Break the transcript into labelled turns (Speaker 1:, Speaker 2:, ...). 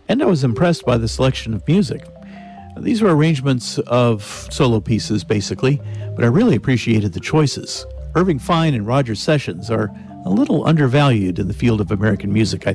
Speaker 1: and I was impressed by the selection of music. These were arrangements of solo pieces, basically, but I really appreciated the choices. Irving Fine and Roger Sessions are a little undervalued in the field of American music, I